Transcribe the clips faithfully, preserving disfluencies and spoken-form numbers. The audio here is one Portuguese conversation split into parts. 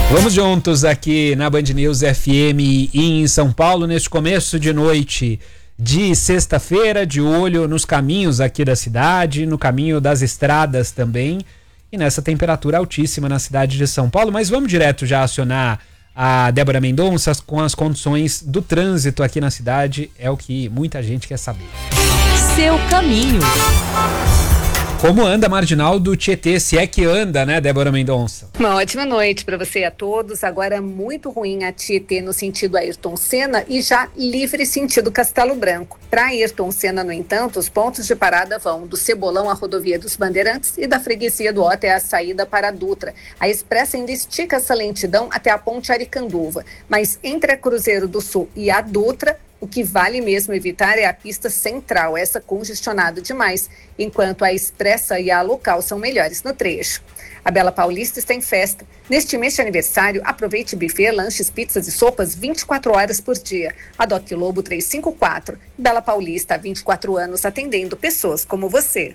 Vamos juntos aqui na Band News F M em São Paulo, neste começo de noite de sexta-feira, de olho nos caminhos aqui da cidade, no caminho das estradas também, e nessa temperatura altíssima na cidade de São Paulo. Mas vamos direto já acionar a Débora Mendonça com as condições do trânsito aqui na cidade, é o que muita gente quer saber. Seu caminho. Como anda a marginal do Tietê, se é que anda, né, Débora Mendonça? Uma ótima noite para você e a todos. Agora muito ruim a Tietê no sentido Ayrton Senna e já livre sentido Castelo Branco. Para Ayrton Senna, no entanto, os pontos de parada vão do Cebolão à rodovia dos Bandeirantes e da freguesia do Ó até a saída para a Dutra. A Expressa ainda estica essa lentidão até a ponte Aricanduva, mas entre a Cruzeiro do Sul e a Dutra, o que vale mesmo evitar é a pista central, essa congestionada demais, enquanto a Expressa e a local são melhores no trecho. A Bela Paulista está em festa. Neste mês de aniversário, aproveite buffet, lanches, pizzas e sopas vinte e quatro horas por dia. A Doc Lobo trezentos e cinquenta e quatro. Bela Paulista há vinte e quatro anos atendendo pessoas como você.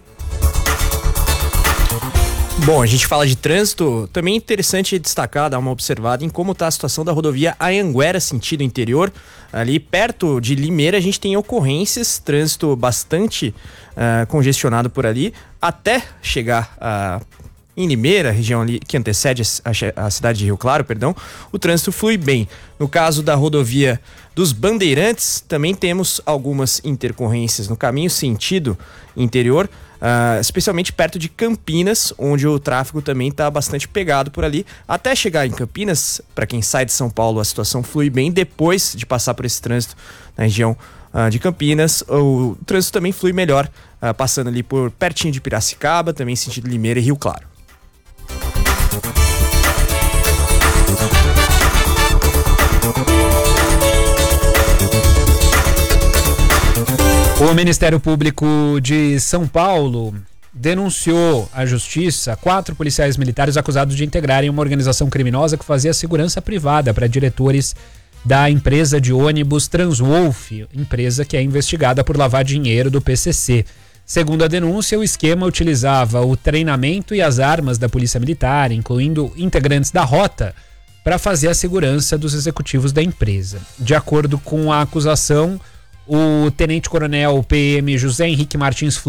Bom, a gente fala de trânsito, também é interessante destacar, dar uma observada em como está a situação da rodovia Anhanguera, sentido interior. Ali perto de Limeira a gente tem ocorrências, trânsito bastante uh, congestionado por ali, até chegar a... Uh, em Limeira, região ali que antecede a, a cidade de Rio Claro, perdão, o trânsito flui bem. No caso da rodovia dos Bandeirantes, também temos algumas intercorrências no caminho sentido interior, uh, especialmente perto de Campinas, onde o tráfego também está bastante pegado por ali. Até chegar em Campinas, para quem sai de São Paulo, a situação flui bem. Depois de passar por esse trânsito na região uh, de Campinas, o trânsito também flui melhor, uh, passando ali por pertinho de Piracicaba, também sentido Limeira e Rio Claro. O Ministério Público de São Paulo denunciou à Justiça quatro policiais militares acusados de integrarem uma organização criminosa que fazia segurança privada para diretores da empresa de ônibus Transwolf, empresa que é investigada por lavar dinheiro do P C C. Segundo a denúncia, o esquema utilizava o treinamento e as armas da Polícia Militar, incluindo integrantes da rota, para fazer a segurança dos executivos da empresa. De acordo com a acusação, o tenente-coronel P M José Henrique Martins